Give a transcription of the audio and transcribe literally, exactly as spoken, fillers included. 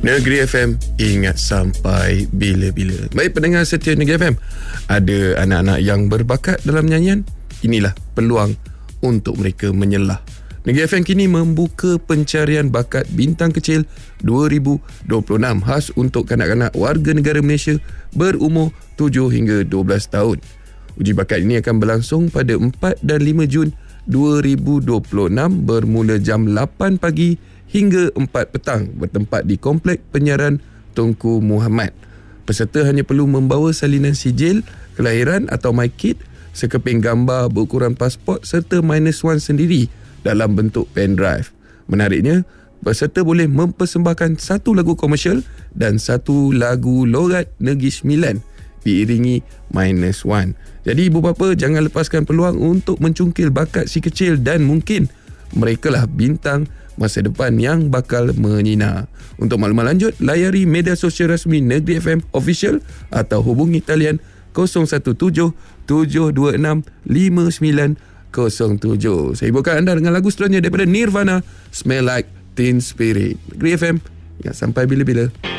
Negeri F M, ingat sampai bila-bila. Baik pendengar setia Negeri F M, ada anak-anak yang berbakat dalam nyanyian. Inilah peluang untuk mereka menyelah. Negeri F M kini membuka pencarian bakat bintang kecil dua ribu dua puluh enam khas untuk kanak-kanak warga negara Malaysia berumur tujuh hingga dua belas tahun. Uji bakat ini akan berlangsung pada empat dan lima Jun dua ribu dua puluh enam bermula jam lapan pagi hingga empat petang bertempat di Komplek Penyiaran Tunku Muhammad. Peserta hanya perlu membawa salinan sijil kelahiran atau MyKid, sekeping gambar berukuran pasport serta minus one sendiri dalam bentuk pen drive. Menariknya, peserta boleh mempersembahkan satu lagu komersial dan satu lagu logat Negeri Sembilan diiringi minus one. Jadi ibu bapa jangan lepaskan peluang untuk mencungkil bakat si kecil dan mungkin merekalah bintang masa depan yang bakal menyinar. Untuk maklumat lanjut, layari media sosial rasmi Negeri F M Official atau hubungi talian kosong satu tujuh tujuh dua enam lima sembilan kosong tujuh. Saya hiburkan anda dengan lagu seterusnya daripada Nirvana, Smell Like Teen Spirit. Negeri F M, ingat sampai bila-bila.